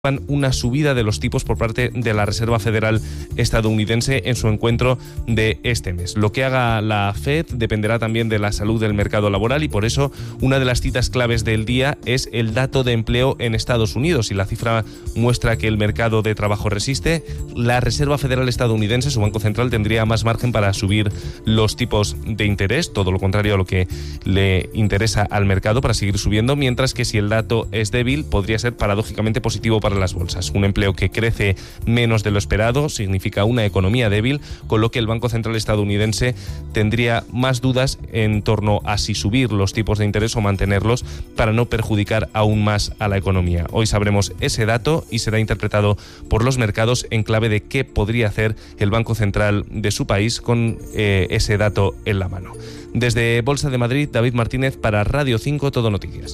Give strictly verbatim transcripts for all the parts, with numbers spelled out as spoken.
una subida de los tipos por parte de la Reserva Federal estadounidense en su encuentro de este mes. Lo que haga la Fed dependerá también de la salud del mercado laboral y por eso una de las citas claves del día es el dato de empleo en Estados Unidos. Si la cifra muestra que el mercado de trabajo resiste, la Reserva Federal estadounidense, su Banco Central, tendría más margen para subir los tipos de interés, todo lo contrario a lo que le interesa al mercado para seguir subiendo, mientras que si el dato es débil podría ser paradójicamente positivo para las bolsas. Un empleo que crece menos de lo esperado significa una economía débil, con lo que el Banco Central estadounidense tendría más dudas en torno a si subir los tipos de interés o mantenerlos para no perjudicar aún más a la economía. Hoy sabremos ese dato y será interpretado por los mercados en clave de qué podría hacer el Banco Central de su país con eh, ese dato en la mano. Desde Bolsa de Madrid, David Martínez para Radio cinco Todo Noticias.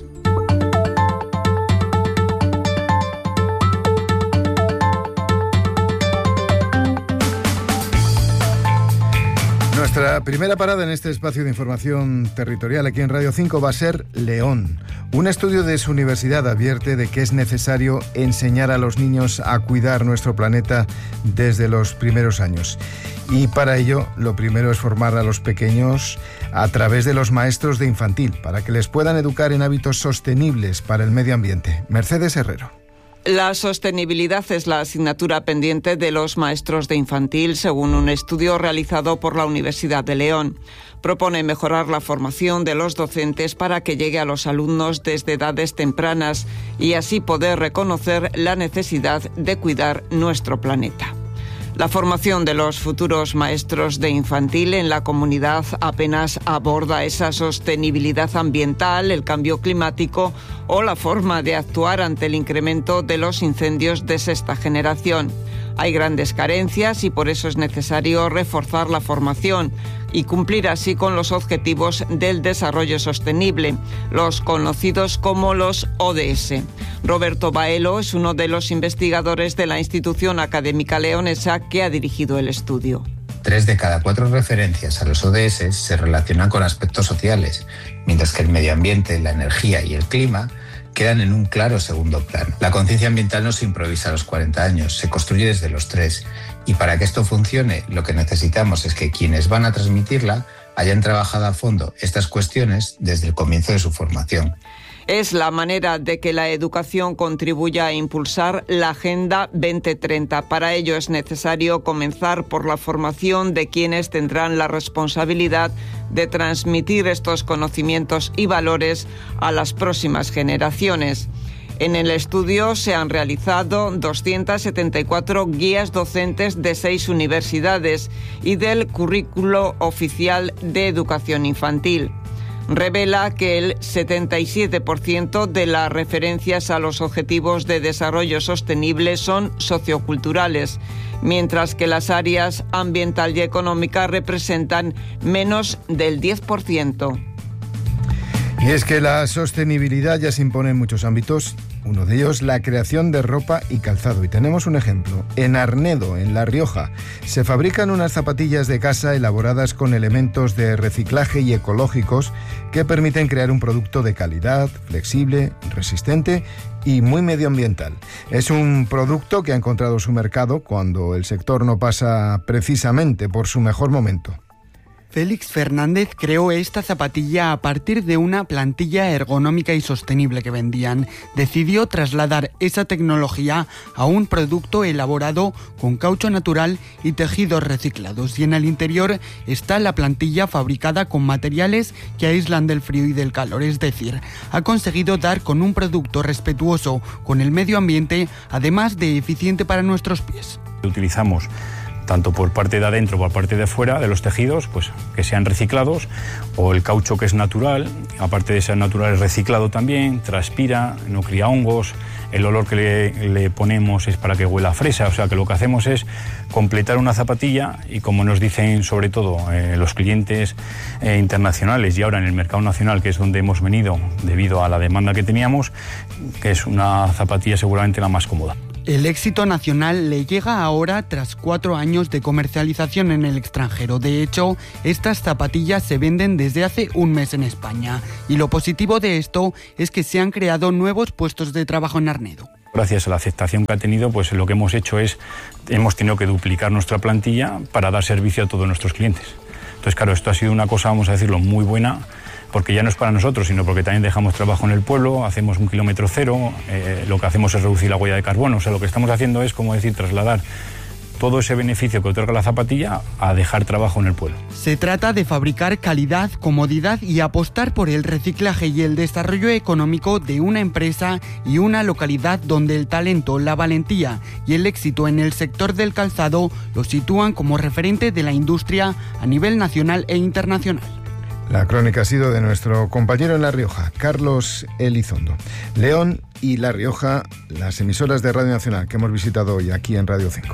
Nuestra primera parada en este espacio de información territorial aquí en Radio cinco va a ser León. Un estudio de su universidad advierte de que es necesario enseñar a los niños a cuidar nuestro planeta desde los primeros años. Y para ello, lo primero es formar a los pequeños a través de los maestros de infantil, para que les puedan educar en hábitos sostenibles para el medio ambiente. Mercedes Herrero. La sostenibilidad es la asignatura pendiente de los maestros de infantil, según un estudio realizado por la Universidad de León. Propone mejorar la formación de los docentes para que llegue a los alumnos desde edades tempranas y así poder reconocer la necesidad de cuidar nuestro planeta. La formación de los futuros maestros de infantil en la comunidad apenas aborda esa sostenibilidad ambiental, el cambio climático o la forma de actuar ante el incremento de los incendios de sexta generación. Hay grandes carencias y por eso es necesario reforzar la formación y cumplir así con los objetivos del desarrollo sostenible, los conocidos como los O D S. Roberto Baelo es uno de los investigadores de la institución académica leonesa que ha dirigido el estudio. Tres de cada cuatro referencias a los O D S se relacionan con aspectos sociales, mientras que el medio ambiente, la energía y el clima quedan en un claro segundo plano. La conciencia ambiental no se improvisa a los cuarenta años, se construye desde los tres. Y para que esto funcione, lo que necesitamos es que quienes van a transmitirla hayan trabajado a fondo estas cuestiones desde el comienzo de su formación. Es la manera de que la educación contribuya a impulsar la Agenda veinte treinta. Para ello es necesario comenzar por la formación de quienes tendrán la responsabilidad de transmitir estos conocimientos y valores a las próximas generaciones. En el estudio se han realizado doscientas setenta y cuatro guías docentes de seis universidades y del currículo oficial de educación infantil. Revela que el setenta y siete por ciento de las referencias a los objetivos de desarrollo sostenible son socioculturales, mientras que las áreas ambiental y económica representan menos del diez por ciento. Y es que la sostenibilidad ya se impone en muchos ámbitos, uno de ellos la creación de ropa y calzado. Y tenemos un ejemplo. En Arnedo, en La Rioja, se fabrican unas zapatillas de casa elaboradas con elementos de reciclaje y ecológicos que permiten crear un producto de calidad, flexible, resistente y muy medioambiental. Es un producto que ha encontrado su mercado cuando el sector no pasa precisamente por su mejor momento. Félix Fernández creó esta zapatilla a partir de una plantilla ergonómica y sostenible que vendían. Decidió trasladar esa tecnología a un producto elaborado con caucho natural y tejidos reciclados. Y en el interior está la plantilla fabricada con materiales que aíslan del frío y del calor. Es decir, ha conseguido dar con un producto respetuoso con el medio ambiente, además de eficiente para nuestros pies. Utilizamos tanto por parte de adentro como por parte de fuera de los tejidos, pues que sean reciclados, o el caucho que es natural, aparte de ser natural es reciclado también, transpira, no cría hongos, el olor que le, le ponemos es para que huela a fresa, o sea que lo que hacemos es completar una zapatilla y como nos dicen sobre todo eh, los clientes eh, internacionales y ahora en el mercado nacional, que es donde hemos venido debido a la demanda que teníamos, que es una zapatilla seguramente la más cómoda. El éxito nacional le llega ahora tras cuatro años de comercialización en el extranjero. De hecho, estas zapatillas se venden desde hace un mes en España. Y lo positivo de esto es que se han creado nuevos puestos de trabajo en Arnedo. Gracias a la aceptación que ha tenido, pues lo que hemos hecho es, hemos tenido que duplicar nuestra plantilla para dar servicio a todos nuestros clientes. Entonces, claro, esto ha sido una cosa, vamos a decirlo, muy buena, porque ya no es para nosotros, sino porque también dejamos trabajo en el pueblo, hacemos un kilómetro cero, eh, lo que hacemos es reducir la huella de carbono. O sea, lo que estamos haciendo es, como decir, trasladar todo ese beneficio que otorga la zapatilla a dejar trabajo en el pueblo. Se trata de fabricar calidad, comodidad y apostar por el reciclaje y el desarrollo económico de una empresa y una localidad donde el talento, la valentía y el éxito en el sector del calzado lo sitúan como referente de la industria a nivel nacional e internacional. La crónica ha sido de nuestro compañero en La Rioja, Carlos Elizondo. León y La Rioja, las emisoras de Radio Nacional que hemos visitado hoy aquí en Radio cinco.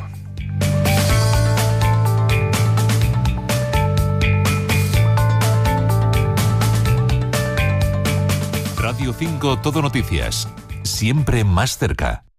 Radio cinco Todo Noticias, siempre más cerca.